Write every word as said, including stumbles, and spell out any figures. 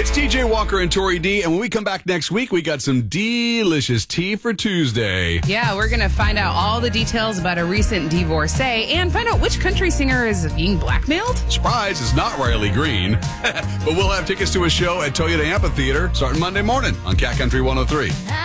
It's T J Walker and Tori D, and when we come back next week, we got some delicious tea for Tuesday. Yeah, we're going to find out all the details about a recent divorcee and find out which country singer is being blackmailed. Surprise, it's not Riley Green. But we'll have tickets to a show at Toyota Amphitheater starting Monday morning on Cat Country one oh three.